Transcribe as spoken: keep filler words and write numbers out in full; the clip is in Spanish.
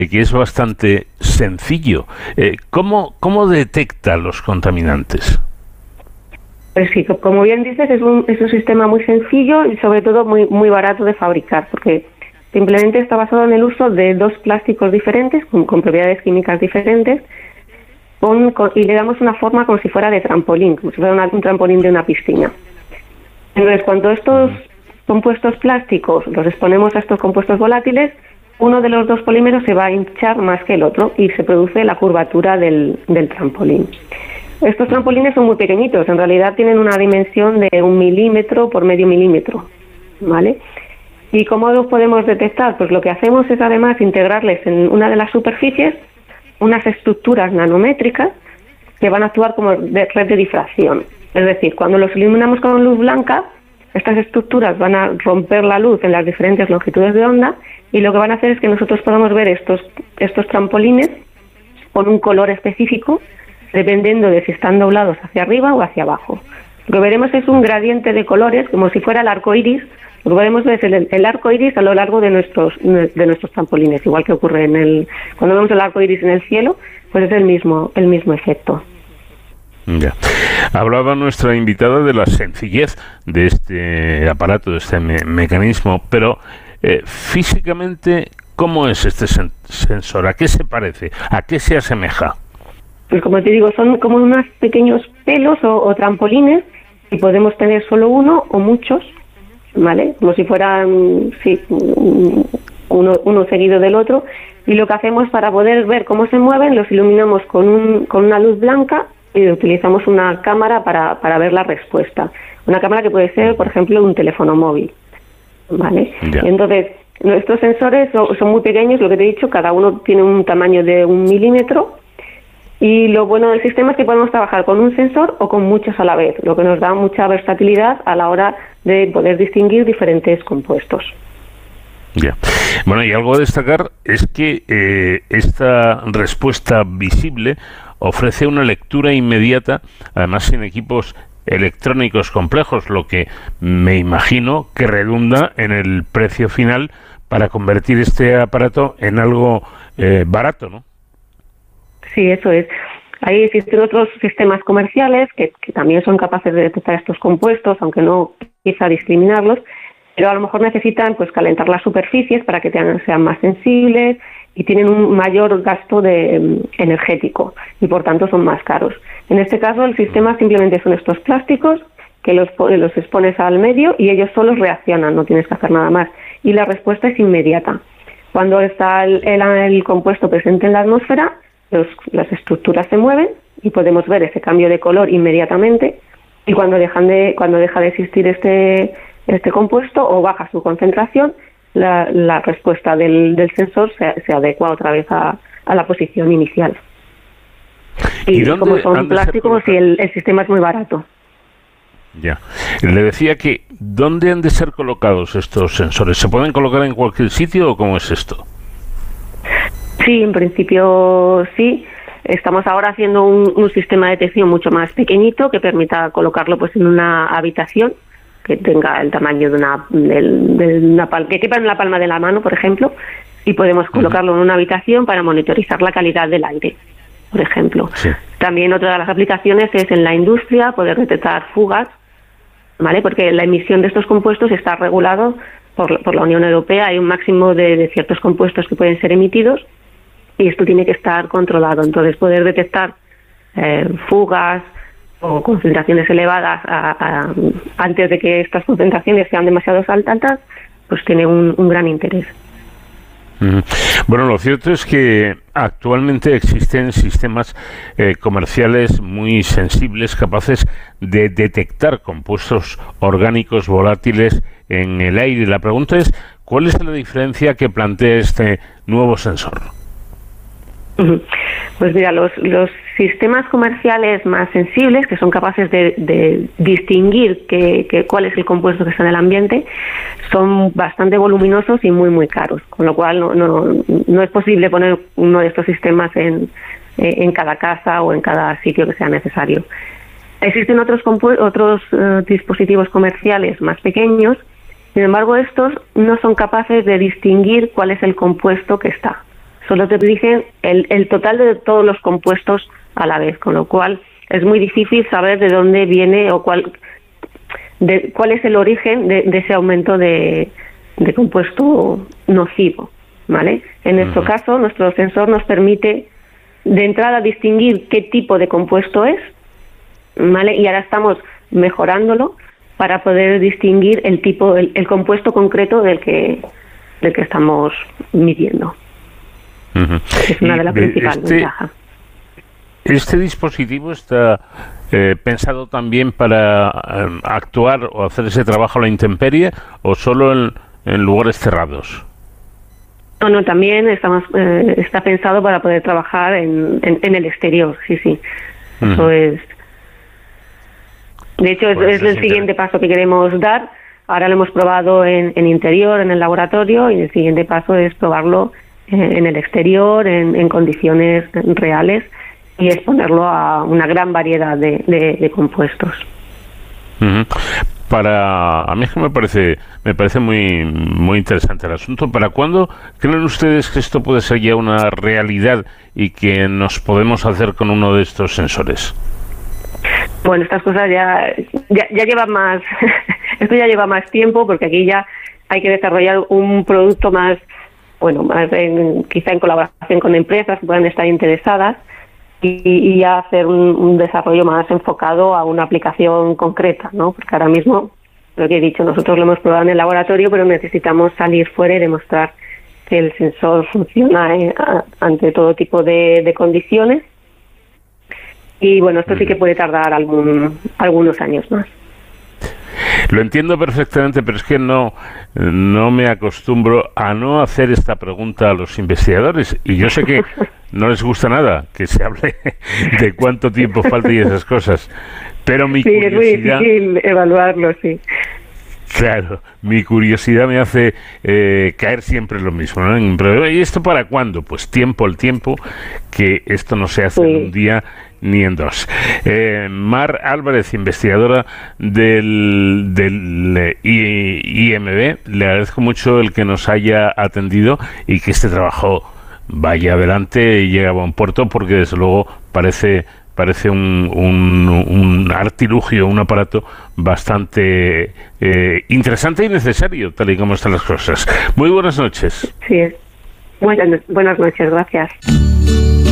que es bastante sencillo. Eh, ¿cómo, ¿Cómo detecta los contaminantes? Pues sí, como bien dices, es un, es un sistema muy sencillo y sobre todo muy, muy barato de fabricar, porque simplemente está basado en el uso de dos plásticos diferentes, con, con propiedades químicas diferentes, con, con, y le damos una forma como si fuera de trampolín, como si fuera una, un trampolín de una piscina. Entonces, cuando estos compuestos plásticos los exponemos a estos compuestos volátiles, uno de los dos polímeros se va a hinchar más que el otro y se produce la curvatura del, del trampolín. Estos trampolines son muy pequeñitos, en realidad tienen una dimensión de un milímetro por medio milímetro, ¿vale? ¿Y cómo los podemos detectar? Pues lo que hacemos es además integrarles en una de las superficies unas estructuras nanométricas que van a actuar como de red de difracción. Es decir, cuando los iluminamos con luz blanca, estas estructuras van a romper la luz en las diferentes longitudes de onda y lo que van a hacer es que nosotros podamos ver estos, estos trampolines con un color específico dependiendo de si están doblados hacia arriba o hacia abajo. Lo que veremos es un gradiente de colores, como si fuera el arco iris. Lo que podemos ver es el, el arco iris a lo largo de nuestros de nuestros trampolines, igual que ocurre en el cuando vemos el arco iris en el cielo, pues es el mismo el mismo efecto. Ya. Hablaba nuestra invitada de la sencillez de este aparato, de este me mecanismo, pero eh, físicamente, ¿cómo es este sen sensor? ¿A qué se parece? ¿A qué se asemeja? Pues como te digo, son como unos pequeños pelos o, o trampolines y podemos tener solo uno o muchos, ¿vale? Como si fueran sí, uno, uno seguido del otro. Y lo que hacemos para poder ver cómo se mueven, los iluminamos con, un, con una luz blanca y utilizamos una cámara para, para ver la respuesta. Una cámara que puede ser, por ejemplo, un teléfono móvil, ¿vale? Yeah. Entonces, nuestros sensores son, son muy pequeños, lo que te he dicho, cada uno tiene un tamaño de un milímetro. Y lo bueno del sistema es que podemos trabajar con un sensor o con muchos a la vez, lo que nos da mucha versatilidad a la hora de poder distinguir diferentes compuestos. Ya. Bueno, y algo a destacar es que eh, esta respuesta visible ofrece una lectura inmediata, además sin equipos electrónicos complejos, lo que me imagino que redunda en el precio final para convertir este aparato en algo eh, barato, ¿no? Sí, eso es. Ahí existen otros sistemas comerciales que, que también son capaces de detectar estos compuestos, aunque no quizá discriminarlos, pero a lo mejor necesitan pues calentar las superficies para que tengan, sean más sensibles y tienen un mayor gasto de, um, energético y por tanto son más caros. En este caso el sistema simplemente son estos plásticos que los, los expones al medio y ellos solos reaccionan, no tienes que hacer nada más. Y la respuesta es inmediata. Cuando está el, el, el compuesto presente en la atmósfera, Los, las estructuras se mueven y podemos ver ese cambio de color inmediatamente y cuando dejan de cuando deja de existir este este compuesto o baja su concentración, la, la respuesta del, del sensor se, se adecua otra vez a, a la posición inicial. Y, ¿Y como son plásticos y el, el sistema es muy barato. Ya. Le decía que ¿dónde han de ser colocados estos sensores? ¿Se pueden colocar en cualquier sitio o cómo es esto? Sí, en principio sí. Estamos ahora haciendo un, un sistema de detección mucho más pequeñito que permita colocarlo pues en una habitación que tenga el tamaño de una, de, de una pal que quepa en la palma de la mano, por ejemplo, y podemos colocarlo en una habitación para monitorizar la calidad del aire, por ejemplo. Sí. También otra de las aplicaciones es en la industria poder detectar fugas, ¿vale? Porque la emisión de estos compuestos está regulado por, por la Unión Europea. Hay un máximo de, de ciertos compuestos que pueden ser emitidos y esto tiene que estar controlado. Entonces, poder detectar eh, fugas o concentraciones elevadas a, a, antes de que estas concentraciones sean demasiado altas, pues tiene un, un gran interés. Bueno, lo cierto es que actualmente existen sistemas eh, comerciales muy sensibles, capaces de detectar compuestos orgánicos volátiles en el aire. La pregunta es, ¿cuál es la diferencia que plantea este nuevo sensor? Pues mira, los, los sistemas comerciales más sensibles, que son capaces de, de distinguir que, que cuál es el compuesto que está en el ambiente, son bastante voluminosos y muy muy caros, con lo cual no, no, no es posible poner uno de estos sistemas en, en cada casa o en cada sitio que sea necesario. Existen otros, otros uh, dispositivos comerciales más pequeños, sin embargo estos no son capaces de distinguir cuál es el compuesto que está. solo te dicen el, el total de todos los compuestos a la vez, con lo cual es muy difícil saber de dónde viene o cuál de cuál es el origen de, de ese aumento de, de compuesto nocivo, ¿vale? En nuestro uh-huh. caso, nuestro sensor nos permite de entrada distinguir qué tipo de compuesto es, ¿vale? Y ahora estamos mejorándolo para poder distinguir el tipo, el, el compuesto concreto del que del que estamos midiendo. Uh-huh. Es una de las principales este, ventajas. ¿Este dispositivo está eh, pensado también para eh, actuar o hacer ese trabajo a la intemperie o solo en, en lugares cerrados? No, no, también estamos, eh, está pensado para poder trabajar en, en, en el exterior, sí, sí. Uh-huh. Eso es. De hecho, pues es, es el siguiente paso que queremos dar. Ahora lo hemos probado en, en interior, en el laboratorio, y el siguiente paso es probarlo en, en el exterior, en, en condiciones reales, y exponerlo a una gran variedad de, de, de compuestos. Uh-huh. Para a mí es que me parece me parece muy muy interesante el asunto. ¿Para cuándo creen ustedes que esto puede ser ya una realidad y que nos podemos hacer con uno de estos sensores? Bueno, estas cosas ya ya, ya llevan más esto ya lleva más tiempo, porque aquí ya hay que desarrollar un producto más, bueno, más en, quizá en colaboración con empresas que puedan estar interesadas, y, y ya hacer un, un desarrollo más enfocado a una aplicación concreta, ¿no? Porque ahora mismo, lo que he dicho, nosotros lo hemos probado en el laboratorio, pero necesitamos salir fuera y demostrar que el sensor funciona eh, a, ante todo tipo de, de condiciones. Y bueno, esto sí que puede tardar algún, algunos años más. Lo entiendo perfectamente, pero es que no, no me acostumbro a no hacer esta pregunta a los investigadores. Y yo sé que no les gusta nada que se hable de cuánto tiempo falta y esas cosas. Pero mi sí, curiosidad... es muy difícil evaluarlo, sí. Claro, mi curiosidad me hace eh, caer siempre en lo mismo, ¿no? Pero, ¿y esto para cuándo? Pues tiempo al tiempo, que esto no se hace sí. en un día ni en dos. Eh, Mar Álvarez, investigadora del, del I M B, le agradezco mucho el que nos haya atendido y que este trabajo vaya adelante y llegue a buen puerto, porque desde luego parece parece un, un, un artilugio, un aparato bastante eh, interesante y necesario, tal y como están las cosas. Muy buenas noches. Sí, buenas, buenas noches, gracias.